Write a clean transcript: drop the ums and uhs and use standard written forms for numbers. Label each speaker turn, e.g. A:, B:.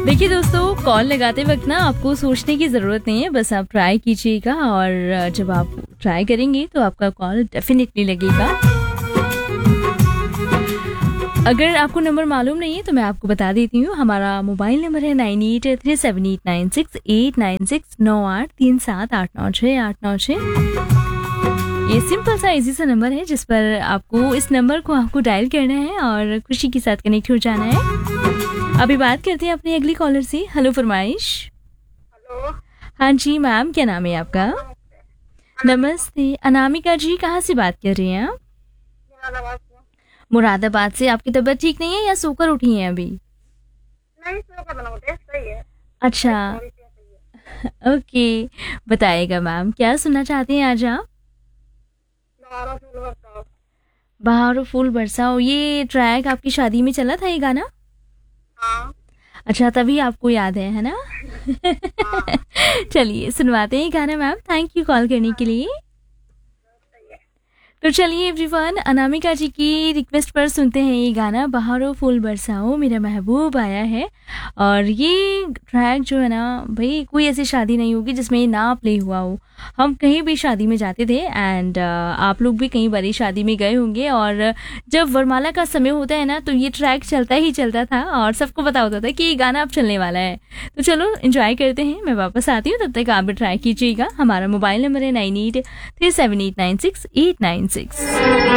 A: देखिए दोस्तों, कॉल लगाते वक्त ना आपको सोचने की ज़रूरत नहीं है, बस आप ट्राई कीजिएगा और जब आप ट्राई करेंगे तो आपका कॉल डेफिनेटली लगेगा। अगर आपको नंबर मालूम नहीं है तो मैं आपको बता देती हूँ। हमारा मोबाइल नंबर है 9837896896 ये सिंपल सा इजी सा नंबर है जिस पर आपको इस नंबर को आपको डायल करना है और खुशी के साथ कनेक्ट हो जाना है। अभी बात करते हैं अपनी अगली कॉलर से। हेलो फरमाइश।
B: हेलो।
A: हाँ जी मैम, क्या नाम है आपका? नमस्ते अनामिका जी, कहाँ से बात कर रही हैं आप?
B: मुरादाबाद से।
A: मुरादाबाद से। आपकी तबीयत ठीक नहीं है या सोकर उठी हैं अभी?
B: नहीं, सो का बना होते सही है।
A: अच्छा,
B: थोड़ी सी सही है।
A: ओके। बताइएगा मैम, क्या सुनना चाहते हैं आज आप?
B: दोबारा फूल बताओ।
A: बहारो फूल बरसाओ, ये ट्रैक आपकी शादी में चला था ये गाना?
B: हाँ।
A: अच्छा, तभी आपको याद है ना?
B: हाँ।
A: चलिए सुनवाते हैं गाना मैम। थैंक यू कॉल करने के लिए।
B: सही है।
A: तो चलिए एवरीवन, अनामिका जी की रिक्वेस्ट पर सुनते हैं ये गाना बहारो फूल बरसाओ मेरा महबूब आया है। और ये ट्रैक जो है ना भाई, कोई ऐसी शादी नहीं होगी जिसमें ये ना प्ले हुआ हो। हम कहीं भी शादी में जाते थे एंड आप लोग भी कई बारी शादी में गए होंगे और जब वरमाला का समय होता है ना तो ये ट्रैक चलता ही चलता था और सबको पता होता था कि ये गाना अब चलने वाला है। तो चलो एंजॉय करते हैं, मैं वापस आती हूँ, तब तक आप भी ट्राई कीजिएगा। हमारा मोबाइल नंबर है 9837896896।